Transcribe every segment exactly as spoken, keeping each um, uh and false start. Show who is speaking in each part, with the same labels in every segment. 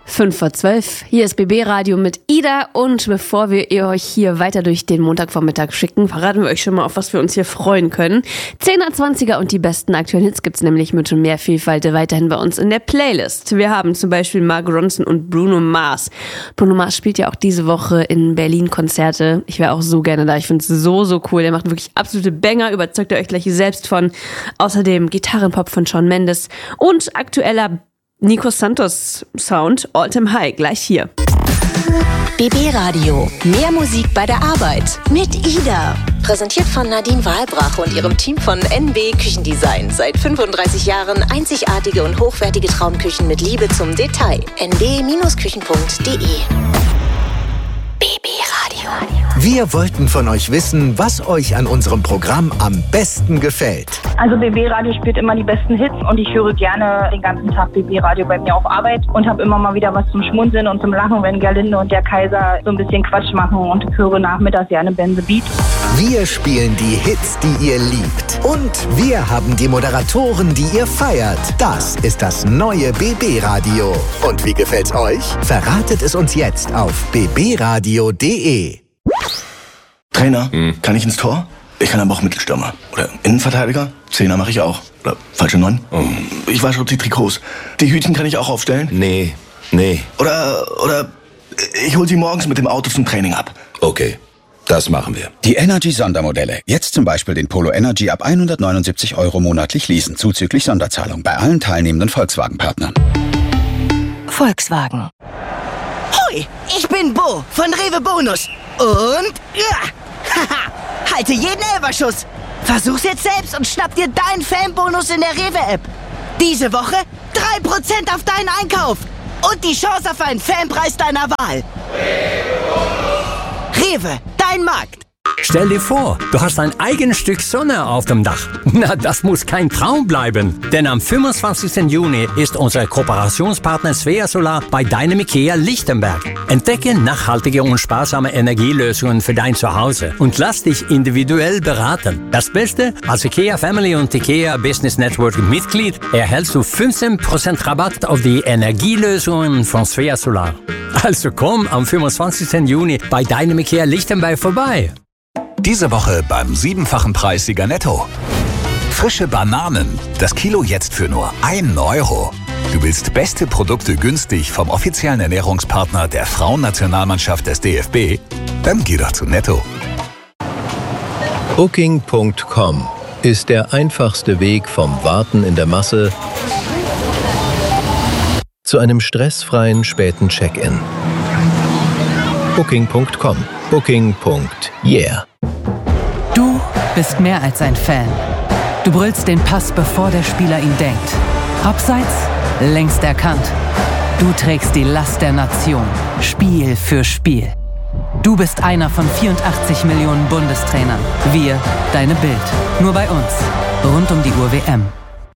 Speaker 1: fünf vor zwölf, hier ist B B Radio mit Ida und bevor wir ihr euch hier weiter durch den Montagvormittag schicken, verraten wir euch schon mal, auf was wir uns hier freuen können. zehner, zwanziger und die besten aktuellen Hits gibt's nämlich mit mehr Vielfalt weiterhin bei uns in der Playlist. Wir haben zum Beispiel Mark Ronson und Bruno Mars. Bruno Mars spielt ja auch diese Woche in Berlin Konzerte. Ich wäre auch so gerne da, ich finde es so, so cool. Der macht wirklich absolute Banger, überzeugt ihr euch gleich selbst von. Außerdem Gitarrenpop von Shawn Mendes und aktueller Nico Santos Sound, All Time High, gleich hier.
Speaker 2: B B Radio, mehr Musik bei der Arbeit mit Ida. Präsentiert von Nadine Wahlbrach und ihrem Team von N B Küchendesign. Seit fünfunddreißig Jahren einzigartige und hochwertige Traumküchen mit Liebe zum Detail. n b Küchen punkt d e. B B Radio.
Speaker 3: Wir wollten von euch wissen, was euch an unserem Programm am besten gefällt.
Speaker 4: Also B B Radio spielt immer die besten Hits und ich höre gerne den ganzen Tag B B Radio bei mir auf Arbeit und habe immer mal wieder was zum Schmunzeln und zum Lachen, wenn Gerlinde und der Kaiser so ein bisschen Quatsch machen, und höre nachmittags gerne Ben the Beat.
Speaker 3: Wir spielen die Hits, die ihr liebt. Und wir haben die Moderatoren, die ihr feiert. Das ist das neue B B Radio. Und wie gefällt's euch? Verratet es uns jetzt auf b b radio punkt d e.
Speaker 5: Trainer, hm. kann ich ins Tor? Ich kann aber auch Mittelstürmer. Oder Innenverteidiger? Zehner mache ich auch. Oder falsche Neun? Oh. Ich wasche die Trikots. Die Hütchen kann ich auch aufstellen?
Speaker 6: Nee, nee.
Speaker 5: Oder, oder ich hol sie morgens mit dem Auto zum Training ab.
Speaker 6: Okay, das machen wir.
Speaker 7: Die Energy-Sondermodelle. Jetzt zum Beispiel den Polo Energy ab hundertneunundsiebzig Euro monatlich leasen, zuzüglich Sonderzahlung bei allen teilnehmenden Volkswagen-Partnern.
Speaker 2: Volkswagen.
Speaker 8: Hoi, ich bin Bo von Rewe Bonus. Und ja, haha, halte jeden Elferschuss. Versuch's jetzt selbst und schnapp dir deinen Fanbonus in der Rewe-App. Diese Woche drei Prozent auf deinen Einkauf und die Chance auf einen Fanpreis deiner Wahl. Rewe, dein Markt.
Speaker 9: Stell dir vor, du hast ein eigenes Stück Sonne auf dem Dach. Na, das muss kein Traum bleiben. Denn am fünfundzwanzigsten Juni ist unser Kooperationspartner Svea Solar bei deinem IKEA Lichtenberg. Entdecke nachhaltige und sparsame Energielösungen für dein Zuhause und lass dich individuell beraten. Das Beste, als IKEA Family und IKEA Business Network Mitglied erhältst du fünfzehn Prozent Rabatt auf die Energielösungen von Svea Solar. Also komm am fünfundzwanzigsten Juni bei deinem IKEA Lichtenberg vorbei.
Speaker 10: Diese Woche beim siebenfachen Preissieger Netto. Frische Bananen, das Kilo jetzt für nur ein Euro. Du willst beste Produkte günstig vom offiziellen Ernährungspartner der Frauennationalmannschaft des D F B? Dann geh doch zu Netto.
Speaker 11: Booking Punkt com ist der einfachste Weg vom Warten in der Masse zu einem stressfreien späten Check-in. Booking Punkt com. Booking. Yeah.
Speaker 12: Du bist mehr als ein Fan. Du brüllst den Pass, bevor der Spieler ihn denkt. Abseits, längst erkannt. Du trägst die Last der Nation, Spiel für Spiel. Du bist einer von vierundachtzig Millionen Bundestrainern. Wir, deine Bild. Nur bei uns. Rund um die Uhr W M.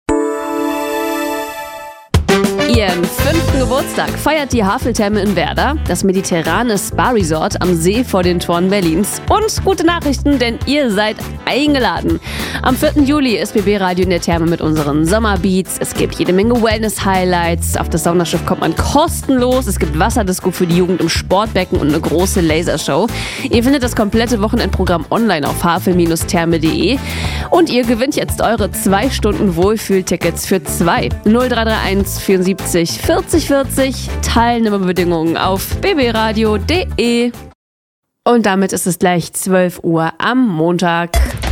Speaker 1: Ihren fünften Geburtstag feiert die Haveltherme in Werder, das mediterrane Spa-Resort am See vor den Toren Berlins. Und gute Nachrichten, denn ihr seid eingeladen. Am vierten Juli ist B B Radio in der Therme mit unseren Sommerbeats. Es gibt jede Menge Wellness-Highlights. Auf das Saunaschiff kommt man kostenlos. Es gibt Wasserdisco für die Jugend im Sportbecken und eine große Lasershow. Ihr findet das komplette Wochenendprogramm online auf havel Therme punkt de. Und ihr gewinnt jetzt eure zwei Stunden Wohlfühltickets für zwei. null drei drei eins vierundsiebzig vierzig vierzig. Teilnahmebedingungen auf b b radio punkt de. Und damit ist es gleich zwölf Uhr am Montag.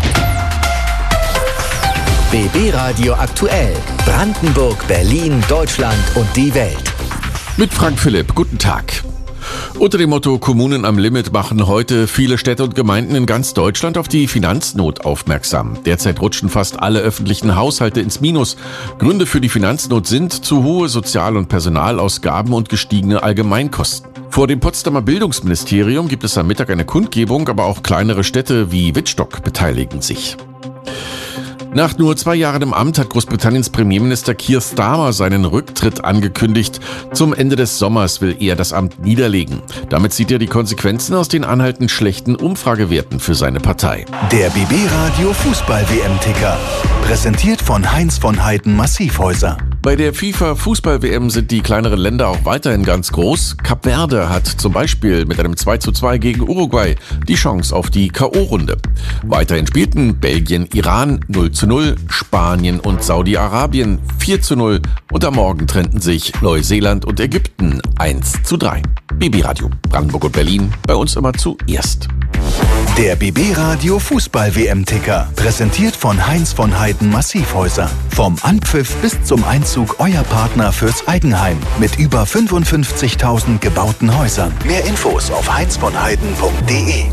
Speaker 3: B B Radio aktuell. Brandenburg, Berlin, Deutschland und die Welt.
Speaker 13: Mit Frank Philipp. Guten Tag. Unter dem Motto Kommunen am Limit machen heute viele Städte und Gemeinden in ganz Deutschland auf die Finanznot aufmerksam. Derzeit rutschen fast alle öffentlichen Haushalte ins Minus. Gründe für die Finanznot sind zu hohe Sozial- und Personalausgaben und gestiegene Allgemeinkosten. Vor dem Potsdamer Bildungsministerium gibt es am Mittag eine Kundgebung, aber auch kleinere Städte wie Wittstock beteiligen sich. Nach nur zwei Jahren im Amt hat Großbritanniens Premierminister Keir Starmer seinen Rücktritt angekündigt. Zum Ende des Sommers will er das Amt niederlegen. Damit zieht er die Konsequenzen aus den anhaltend schlechten Umfragewerten für seine Partei.
Speaker 14: Der B B Radio Fußball-W M-Ticker. Präsentiert von Heinz von Heiden Massivhäuser.
Speaker 13: Bei der FIFA-Fußball-W M sind die kleineren Länder auch weiterhin ganz groß. Kap Verde hat zum Beispiel mit einem zwei zu zwei gegen Uruguay die Chance auf die K O-Runde. Weiterhin spielten Belgien, Iran null zu null, Spanien und Saudi-Arabien vier zu null und am Morgen trennten sich Neuseeland und Ägypten eins zu drei. B B Radio Brandenburg und Berlin, bei uns immer zuerst.
Speaker 3: Der B B Radio Fußball-W M-Ticker, präsentiert von Heinz von Heiden Massivhäuser. Vom Anpfiff bis zum Einzug euer Partner fürs Eigenheim mit über fünfundfünfzigtausend gebauten Häusern. Mehr Infos auf heinz von heiden punkt de.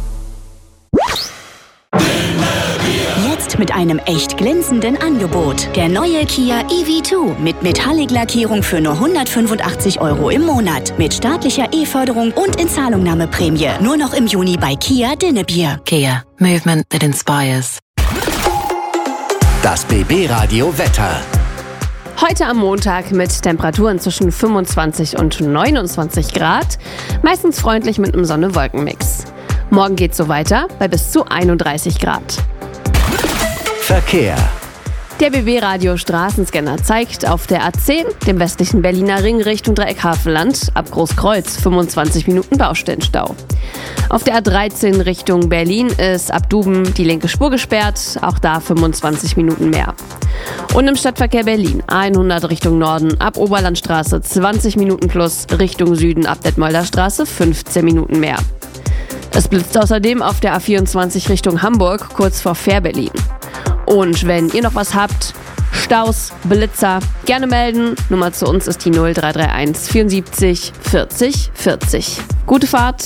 Speaker 2: Jetzt mit einem echt glänzenden Angebot. Der neue Kia E V zwei mit Metallic-Lackierung für nur hundertfünfundachtzig Euro im Monat. Mit staatlicher E-Förderung und Inzahlungnahmeprämie. Nur noch im Juni bei Kia Dinnebier.
Speaker 12: Kia, movement that inspires.
Speaker 3: Das B B Radio Wetter.
Speaker 1: Heute am Montag mit Temperaturen zwischen fünfundzwanzig und neunundzwanzig Grad. Meistens freundlich mit einem Sonne-Wolken-Mix. Morgen geht's so weiter bei bis zu einunddreißig Grad.
Speaker 3: Verkehr.
Speaker 1: Der B B-Radio Straßenscanner zeigt auf der A zehn, dem westlichen Berliner Ring Richtung Dreieck-Havelland, ab Großkreuz fünfundzwanzig Minuten Baustellenstau. Auf der A dreizehn Richtung Berlin ist ab Duben die linke Spur gesperrt, auch da fünfundzwanzig Minuten mehr. Und im Stadtverkehr Berlin hundert Richtung Norden, ab Oberlandstraße zwanzig Minuten plus, Richtung Süden ab Detmolder Straße fünfzehn Minuten mehr. Es blitzt außerdem auf der A vierundzwanzig Richtung Hamburg, kurz vor Fähr-Berlin. Und wenn ihr noch was habt, Staus, Blitzer, gerne melden. Nummer zu uns ist die null drei drei eins vierundsiebzig vierzig vierzig. Gute Fahrt!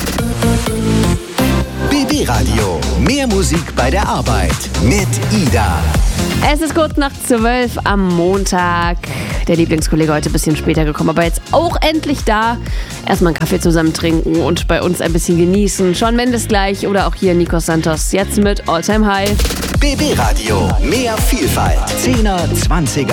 Speaker 3: B B Radio, mehr Musik bei der Arbeit mit Ida.
Speaker 1: Es ist kurz nach zwölf am Montag. Der Lieblingskollege heute ein bisschen später gekommen, aber jetzt auch endlich da. Erstmal einen Kaffee zusammen trinken und bei uns ein bisschen genießen. Shawn Mendes gleich oder auch hier Nico Santos jetzt mit All Time High.
Speaker 3: B B Radio, mehr Vielfalt. zehner, zwanziger